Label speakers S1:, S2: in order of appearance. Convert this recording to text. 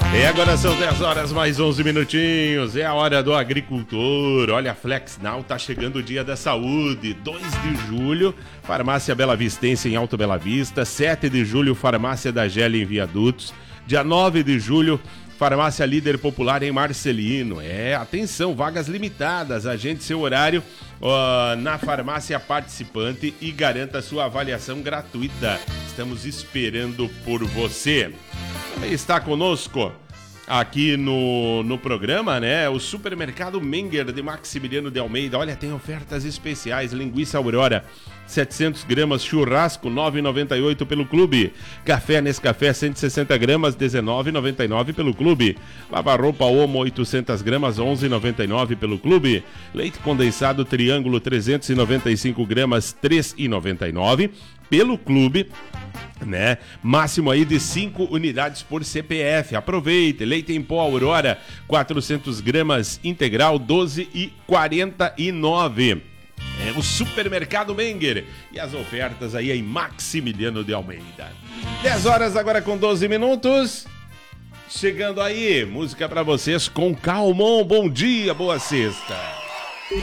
S1: E agora são 10 horas mais 11 minutinhos, é a hora do agricultor. Olha, a Flexnal tá chegando o dia da saúde, 2 de julho, Farmácia Bela Vistense em Alto Bela Vista, 7 de julho, Farmácia da Gele em Viadutos, dia 9 de julho, Farmácia Líder Popular em Marcelino. Atenção, vagas limitadas, agende seu horário na farmácia participante e garanta sua avaliação gratuita. Estamos esperando por você. Está conosco aqui no programa, né? O Supermercado Menger de Maximiliano de Almeida. Olha, tem ofertas especiais. Linguiça Aurora, 700 gramas, churrasco, 9,98 pelo clube. Café Nescafé, 160 gramas, 19,99 pelo clube. Lava-roupa Omo, 800 gramas, 11,99 pelo clube. Leite condensado Triângulo, 395 gramas, 3,99 pelo clube. Né? Máximo aí de 5 unidades por CPF. Aproveite. Leite em pó Aurora, 400 gramas integral, 12,49. É o Supermercado Menger. E as ofertas aí em Maximiliano de Almeida. 10 horas agora com 12 minutos. Chegando aí, música pra vocês com Calmon. Bom dia, boa sexta.